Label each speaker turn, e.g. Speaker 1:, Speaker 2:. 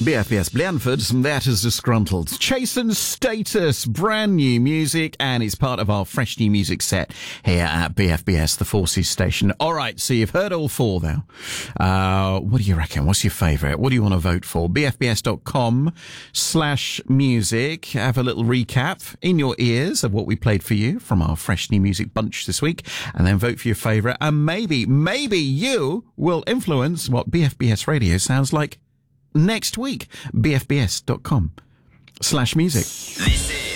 Speaker 1: BFBS Blandford, and that is Disgruntled. Chasing Status, brand new music, and it's part of our fresh new music set here at BFBS, the Forces station. All right, so you've heard all four now. What do you reckon? What's your favourite? What do you want to vote for? BFBS.com/music. Have a little recap in your ears of what we played for you from our fresh new music bunch this week, and then vote for your favourite. And maybe you will influence what BFBS radio sounds like next week. BFBS.com/music.
Speaker 2: This is